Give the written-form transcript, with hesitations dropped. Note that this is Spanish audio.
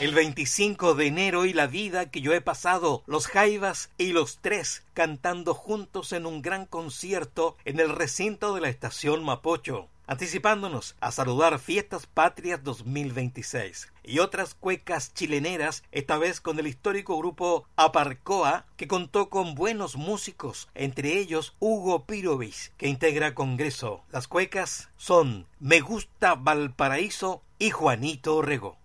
El 25 de enero y la vida que yo he pasado, los Jaivas y los Tres cantando juntos en un gran concierto en el recinto de la estación Mapocho, anticipándonos a saludar Fiestas Patrias 2026 y otras cuecas chileneras, esta vez con el histórico grupo Aparcoa, que contó con buenos músicos, entre ellos Hugo Pirovich, que integra Congreso. Las cuecas son Me Gusta Valparaíso y Juanito Orrego.